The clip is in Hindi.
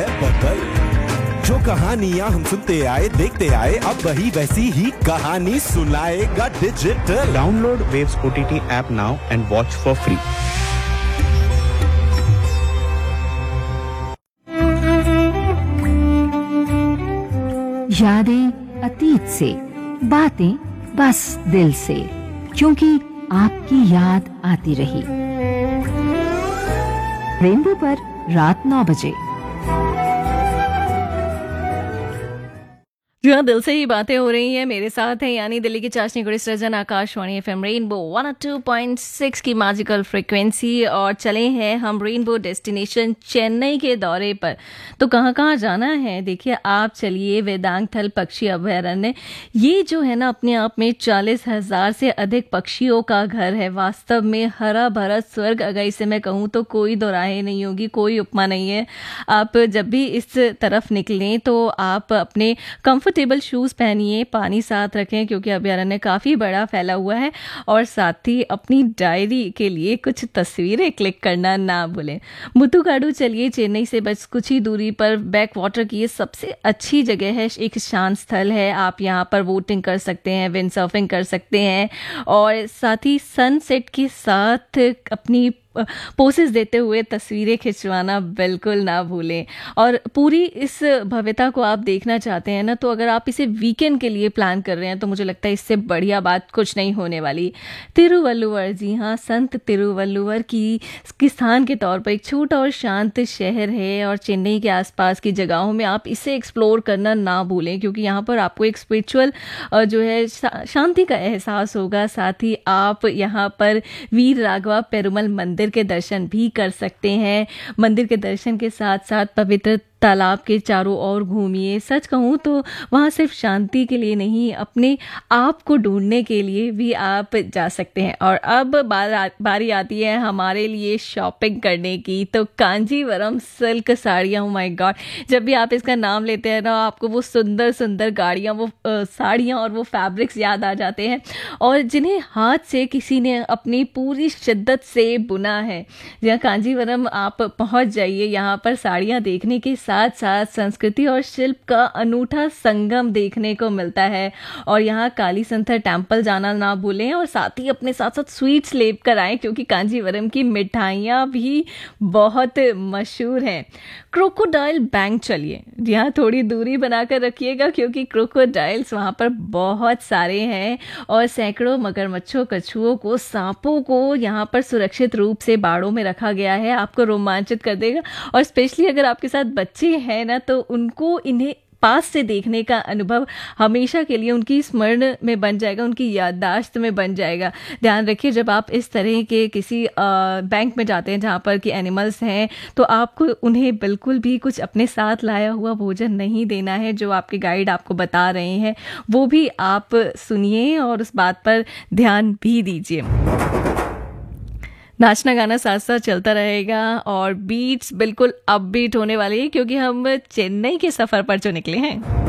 है बदल। जो कहानियां हम सुनते आए देखते आए, अब वही वैसी ही कहानी सुनाएगा digital. Download waves OTT app now and watch for free. यादें अतीत से, बातें बस दिल से, क्योंकि आपकी याद आती रही। रेनबो पर रात 9 बजे। जी हाँ, दिल से ही बातें हो रही हैं। मेरे साथ है यानी दिल्ली की चाशनी गुड़ी सृजन, आकाशवाणी FM रेनबो 102.6 की मैजिकल फ्रिक्वेंसी। और चले हैं हम रेनबो डेस्टिनेशन चेन्नई के दौरे पर। तो कहाँ कहाँ जाना है, देखिए आप चलिए वेदांगथल पक्षी अभयारण्य। ये जो है ना, अपने आप में 40,000 से अधिक पक्षियों का घर है। वास्तव में हरा भरा स्वर्ग, अगर इसे मैं कहूँ तो कोई दो राहें नहीं होगी, कोई उपमा नहीं है। आप जब भी इस तरफ निकलें तो आप अपने कंफर्टेबल शूज़ पहनिए, पानी साथ रखें क्योंकि अभयारण्य काफ़ी बड़ा फैला हुआ है। और साथ ही अपनी डायरी के लिए कुछ तस्वीरें क्लिक करना ना भूलें। मुथुकाडू चलिए, चेन्नई से बस कुछ ही दूरी पर बैक वाटर की ये सबसे अच्छी जगह है। एक शांत स्थल है। आप यहाँ पर बोटिंग कर सकते हैं, विंड सर्फिंग कर सकते हैं और साथ ही सनसेट के साथ अपनी पोसेस देते हुए तस्वीरें खिंचवाना बिल्कुल ना भूलें। और पूरी इस भव्यता को आप देखना चाहते हैं ना, तो अगर आप इसे वीकेंड के लिए प्लान कर रहे हैं तो मुझे लगता है इससे बढ़िया बात कुछ नहीं होने वाली। तिरुवल्लुवर, जी हाँ, संत तिरुवल्लुवर की स्थान के तौर पर एक छोटा और शांत शहर है और चेन्नई के आसपास की जगहों में आप इसे एक्सप्लोर करना ना भूलें क्योंकि यहाँ पर आपको एक स्पिरिचुअल जो है शांति का एहसास होगा। साथ ही आप यहाँ पर वीर राघवा पेरुमल मंदिर के दर्शन भी कर सकते हैं। मंदिर के दर्शन के साथ साथ पवित्र तालाब के चारों ओर घूमिए। सच कहूँ तो वहाँ सिर्फ शांति के लिए नहीं, अपने आप को ढूंढने के लिए भी आप जा सकते हैं। और अब बारी आती है हमारे लिए शॉपिंग करने की। तो कांजीवरम सिल्क साड़ियाँ, माय गॉड, जब भी आप इसका नाम लेते हैं ना, आपको वो सुंदर सुंदर गाड़ियाँ, वो साड़ियाँ और वो फैब्रिक्स याद आ जाते हैं और जिन्हें हाथ से किसी ने अपनी पूरी शिद्दत से बुना है। जहाँ कांजीवरम आप पहुँच जाइए, यहाँ पर साड़ियाँ देखने के साथ साथ संस्कृति और शिल्प का अनूठा संगम देखने को मिलता है। और यहाँ काली संथर टेम्पल जाना ना भूलें और साथ ही अपने साथ साथ स्वीट्स लेकर आएं क्योंकि कांजीवरम की मिठाइयाँ भी बहुत मशहूर हैं। क्रोकोडाइल बैंक चलिए, यहाँ थोड़ी दूरी बनाकर रखिएगा क्योंकि क्रोकोडाइल्स वहाँ पर बहुत सारे हैं और सैकड़ों मगरमच्छों, कछुओं को, सांपों को यहाँ पर सुरक्षित रूप से बाड़ों में रखा गया है। आपको रोमांचित कर देगा और स्पेशली अगर आपके साथ बच्चे है ना, तो उनको इन्हें पास से देखने का अनुभव हमेशा के लिए उनकी स्मरण में बन जाएगा, उनकी याददाश्त में बन जाएगा। ध्यान रखिए, जब आप इस तरह के किसी बैंक में जाते हैं जहाँ पर कि एनिमल्स हैं, तो आपको उन्हें बिल्कुल भी कुछ अपने साथ लाया हुआ भोजन नहीं देना है। जो आपके गाइड आपको बता रहे हैं वो भी आप सुनिए और उस बात पर ध्यान भी दीजिए। नाचना गाना साथ साथ चलता रहेगा और बीट्स बिल्कुल अपबीट होने वाली है क्योंकि हम चेन्नई के सफ़र पर जो निकले हैं।